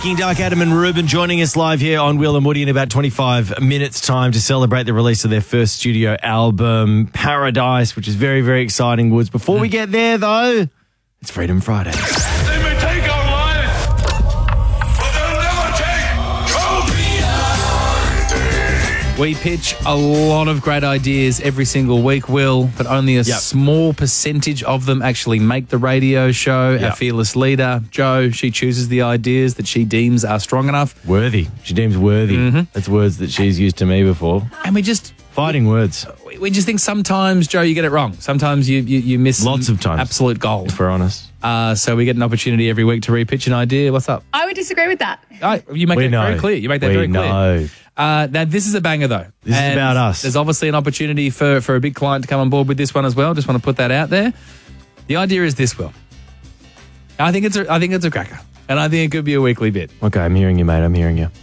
Peking Duck, Adam and Ruben joining us live here on Will and Woody in about 25 minutes' time to celebrate the release of their first studio album, Paradise, which is very, very exciting, Woods. Before we get there, though, it's Freedom Friday. They may take our lives, but they'll never take trophies. We pitch a lot of great ideas every single week, Will, but only a small percentage of them actually make the radio show. Yep. Our fearless leader, Jo, she chooses the ideas that she deems are strong enough. Worthy. She deems worthy. That's words that she's used to me before. And we just Fighting words, think sometimes, Jo, you get it wrong. Sometimes you miss Lots of times. absolute gold. if we're honest. So we get an opportunity every week to repitch an idea. What's up? I would disagree with that. You make We that know. very clear. You make that We very clear. know. Now, this is a banger, though. This is And about us. There's obviously an opportunity for a big client to come on board with this one as well. Just want to put that out there. The idea is this, Will. I think it's a cracker, and I think it could be a weekly bit. Okay, I'm hearing you, mate. I'm hearing you.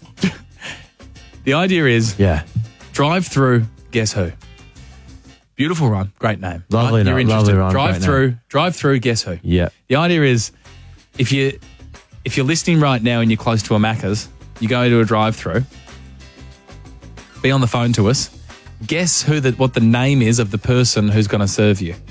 The idea is Yeah. drive through. Guess who? Beautiful rhyme, great name. Lovely right? You're name, interested. lovely rhyme, great Drive through. Guess who? Yeah. The idea is, if you're listening right now and you're close to a Macca's, you go to a drive-through. Be on the phone to us. Guess what the name is of the person who's going to serve you.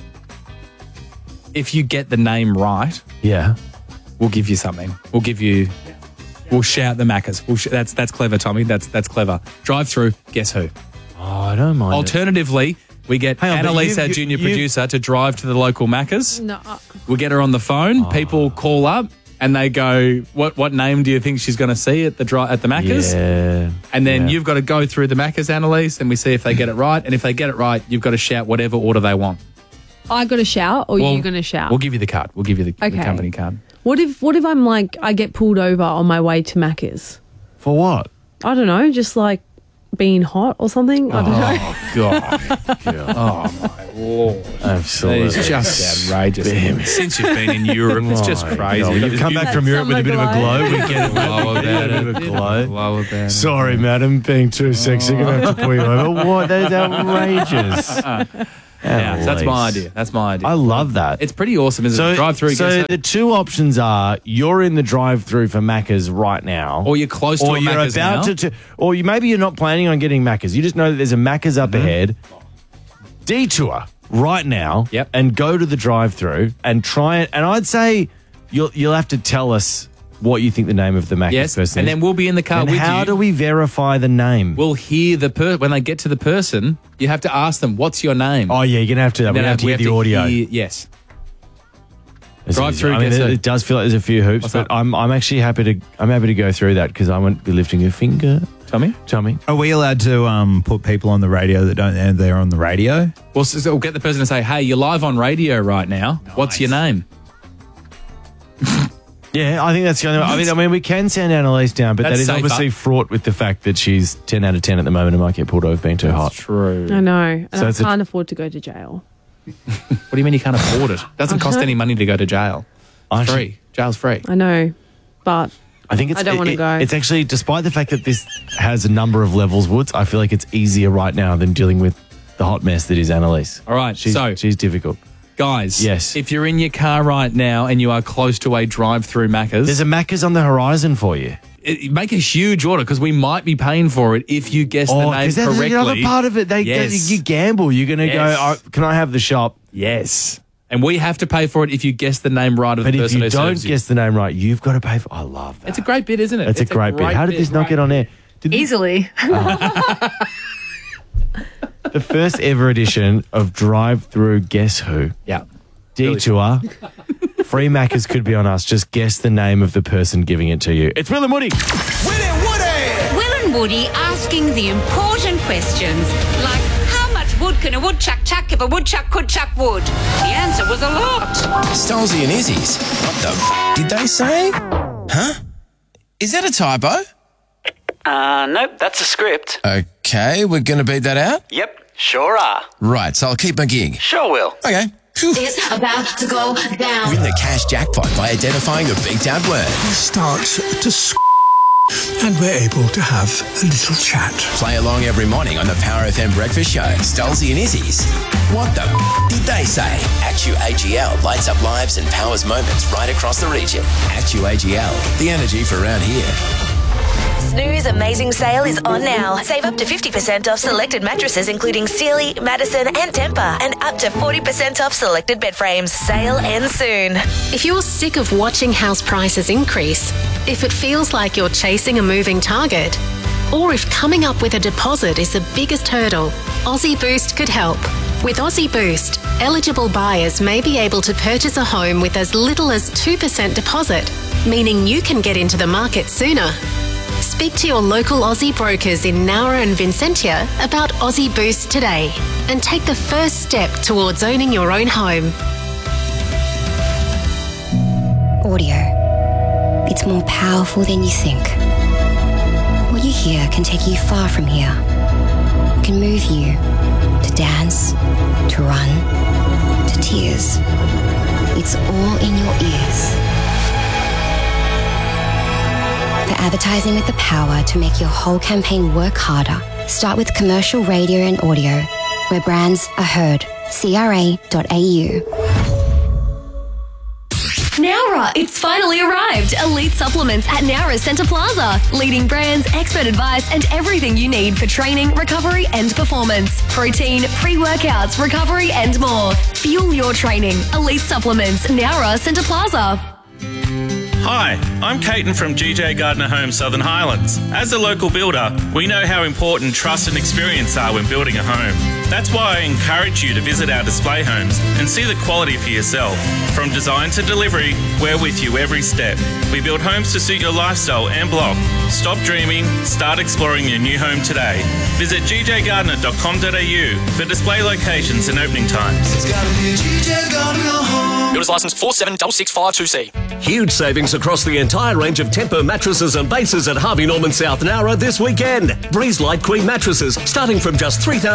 If you get the name right, Yeah. we'll give you something. We'll shout the Macca's. That's clever, Tommy. That's clever. Drive through. Guess who? Oh, I don't mind. Alternatively, we get Hang on, but Annalise, our you- junior you- producer, to drive to the local Macca's. No. We'll get her on the phone. People call up and they go, "What name do you think she's going to see at the Macca's?" Yeah. And then Yeah. you've got to go through the Macca's, Annalise, and we see if they get it right. And if they get it right, you've got to shout whatever order they want. I got to shout, or you going to shout? We'll give you the card. We'll give you the Okay. company card. What if I'm like, I get pulled over on my way to Macca's? For what? I don't know, just like being hot or something. I don't know. Oh, God. Oh, my Lord. Absolutely. It's just outrageous. Since you've been in Europe, it's just crazy. God, you've come back from Europe with a bit of a glow. We get it. Blow about A bit of it. a glow. Blow about it. Sorry, madam, being too sexy. Gonna have to pull you over. What? That is outrageous. Yeah, so that's my Annalise. idea. That's my idea. I love that. It's pretty awesome, isn't it? Drive through. So the two options are you're in the drive-through for Macca's right now, Or you're close to or a you're Macca's about now. to, or maybe you're not planning on getting Macca's. You just know that there's a Macca's up ahead. Detour right now, Yep. and go to the drive-through and try it. And I'd say you'll have to tell us what you think the name of the Macca's Yes, person and is. then we'll be in the car And with how you. do we verify the name? We'll hear when they get to the person, you have to ask them, "What's your name?" Oh yeah, you're gonna have to. We're gonna have to we hear the audio. Yes. It's Drive-through, easy. I mean, guess who? it does feel like there's a few hoops, What's but up? I'm actually happy to go through that because I won't be lifting a finger. Tommy? Tommy. Are we allowed to put people on the radio that don't know they're on the radio? We'll get the person to say, "Hey, you're live on radio right now. What's your name?" Yeah, I think that's the only way. I mean, we can send Annalise down, but that That's is safer. obviously fraught with the fact that she's 10 out of 10 at the moment and might get pulled over for being too hot. True. I know. And So I it's a- can't afford to go to jail. What do you mean you can't afford it? Doesn't cost any money to go to jail. Actually, Free. Jail's free. I know, but I think it's. I don't wanna go. It's actually, despite the fact that this has a number of levels, Woods, I feel like it's easier right now than dealing with the hot mess that is Annalise. All right, so- she's difficult. Guys, Yes. if you're in your car right now and you are close to a drive-through Macca's, There's a Macca's on the horizon for you. make a huge order because we might be paying for it if you guess the name because that's correctly. another part of it. Yes. You gamble. You're going to Yes. go, can I have the shop? Yes. And we have to pay for it if you guess the name right of But the if person you who don't serves you. guess the name right, you've got to pay for. I love that. It's a great bit, isn't it? It's a great bit. How did this not get on air? Did easily. the first ever edition of Drive Through Guess Who? Yeah. Detour. Free Macca's could be on us. Just guess the name of the person giving it to you. It's Will and Woody. Will and Woody asking the important questions like how much wood can a woodchuck chuck if a woodchuck could chuck wood? The answer was a lot. Stolzy and Izzy's. What the did they say? Huh? Is that a typo? Nope, that's a script. Okay, we're going to beat that out? Yep, sure are. Right, so I'll keep my gig. Sure will. Okay. Phew. It's about to go down. Win the cash jackpot by identifying the beaked out word. Starts to and we're able to have a little chat. Play along every morning on the Power FM Breakfast Show. Stolzy and Izzy's. What the did they say? Actu AGL lights up lives and powers moments right across the region. Actu AGL, the energy for around here. Snooze Amazing Sale is on now. Save up to 50% off selected mattresses including Sealy, Madison and Tempur, and up to 40% off selected bed frames. Sale ends soon. If you're sick of watching house prices increase, if it feels like you're chasing a moving target, or if coming up with a deposit is the biggest hurdle, Aussie Boost could help. With Aussie Boost, eligible buyers may be able to purchase a home with as little as 2% deposit, meaning you can get into the market sooner. Speak to your local Aussie brokers in Nowra and Vincentia about Aussie Boost today and take the first step towards owning your own home. Audio. It's more powerful than you think. What you hear can take you far from here. It can move you to dance, to run, to tears. It's all in your ears. For advertising with the power to make your whole campaign work harder, start with commercial radio and audio, where brands are heard. CRA.au. Nowra, it's finally arrived. Elite supplements at Nowra Centre Plaza. Leading brands, expert advice, and everything you need for training, recovery, and performance. Protein, pre-workouts, recovery, and more. Fuel your training. Elite supplements, Nowra Centre Plaza. Hi, I'm Caton from GJ Gardner Homes Southern Highlands. As a local builder, we know how important trust and experience are when building a home. That's why I encourage you to visit our display homes and see the quality for yourself. From design to delivery, we're with you every step. We build homes to suit your lifestyle and block. Stop dreaming, start exploring your new home today. Visit gjgardner.com.au for display locations and opening times. It's gotta be GJ Gardner Home. Builders licence 4766552C. Huge savings across the entire range of Tempur mattresses and bases at Harvey Norman South Nowra this weekend. Breeze Light Queen mattresses starting from just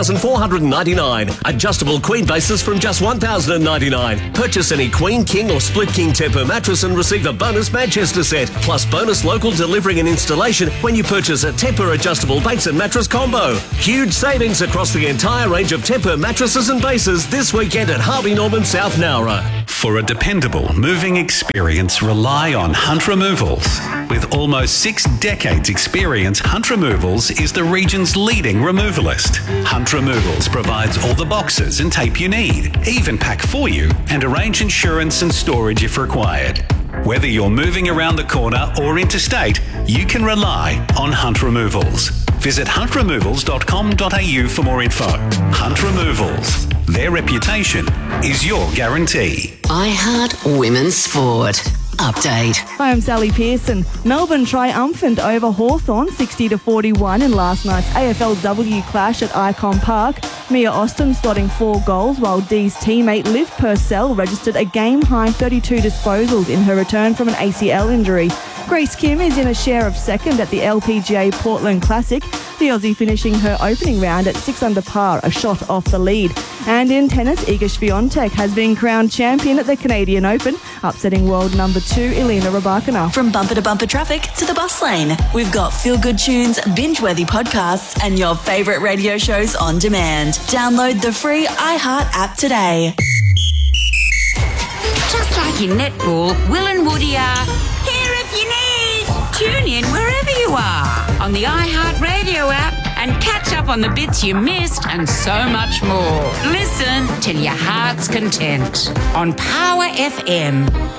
$3,499. Adjustable Queen bases from just $1,099. Purchase any Queen, King or Split King Tempur mattress and receive a bonus Manchester set, plus bonus local delivery and installation when you purchase a Tempur adjustable base and mattress combo. Huge savings across the entire range of Tempur mattresses and bases this weekend at Harvey Norman South Nowra. For a dependable moving experience, rely on Hunt Removals. With almost 6 decades experience, Hunt Removals is the region's leading removalist. Hunt Removals provides all the boxes and tape you need, even pack for you and arrange insurance and storage if required. Whether you're moving around the corner or interstate, you can rely on Hunt Removals. Visit huntremovals.com.au for more info. Hunt Removals. Their reputation is your guarantee. I Heart Women's Sport. Update. Hi, I'm Sally Pearson. Melbourne triumphant over Hawthorn 60-41 in last night's AFLW clash at Icon Park. Mia Austin slotting 4 goals, while Dee's teammate Liv Purcell registered a game-high 32 disposals in her return from an ACL injury. Grace Kim is in a share of second at the LPGA Portland Classic, the Aussie finishing her opening round at 6 under par, a shot off the lead. And in tennis, Iga Swiatek has been crowned champion at the Canadian Open, upsetting world number 2 Elena Rybakina. From bumper to bumper traffic to the bus lane, we've got feel-good tunes, binge-worthy podcasts, and your favourite radio shows on demand. Download the free iHeart app today. Just like in netball, Will and Woody are here if you need. Tune in wherever you are on the iHeart Radio app and catch up on the bits you missed and so much more. Listen till your heart's content on Power FM.